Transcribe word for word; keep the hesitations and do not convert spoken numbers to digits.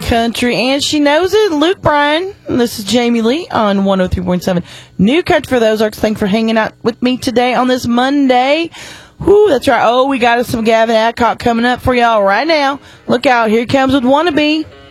country, and she knows it. Luke Bryan. This is Jamie Lee on one oh three point seven New Country for the Ozarks. Thanks for hanging out with me today on this Monday. Whoo, that's right. Oh, we got us some Gavin Adcock coming up for y'all right now. Look out. Here he comes with Wannabe.